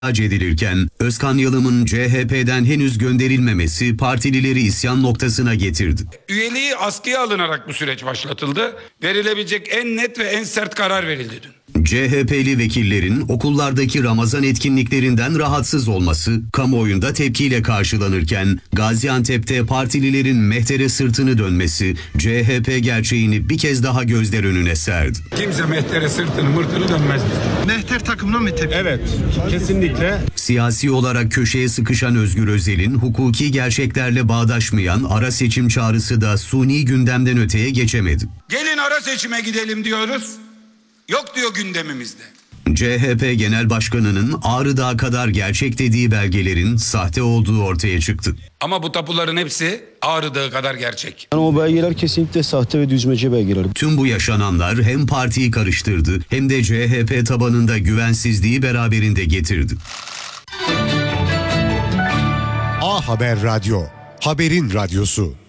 edilirken Özkan Yalım'ın CHP'den henüz gönderilmemesi partilileri isyan noktasına getirdi. Üyeliği askıya alınarak bu süreç başlatıldı. Verilebilecek en net ve en sert karar verildi dün. CHP'li vekillerin okullardaki Ramazan etkinliklerinden rahatsız olması kamuoyunda tepkiyle karşılanırken Gaziantep'te partililerin mehtere sırtını dönmesi CHP gerçeğini bir kez daha gözler önüne serdi. Kimse mehtere sırtını mırtını dönmez. Mehter takımına mı tepki? Evet, kesinlikle. Siyasi olarak köşeye sıkışan Özgür Özel'in hukuki gerçeklerle bağdaşmayan ara seçim çağrısı da suni gündemden öteye geçemedi. Gelin ara seçime gidelim diyoruz. Yok diyor gündemimizde. CHP Genel Başkanı'nın Ağrı Dağı kadar gerçek dediği belgelerin sahte olduğu ortaya çıktı. Ama bu tapuların hepsi Ağrı Dağı kadar gerçek. Yani o belgeler kesinlikle sahte ve düzmece belgeler. Tüm bu yaşananlar hem partiyi karıştırdı hem de CHP tabanında güvensizliği beraberinde getirdi. A Haber Radyo, haberin radyosu.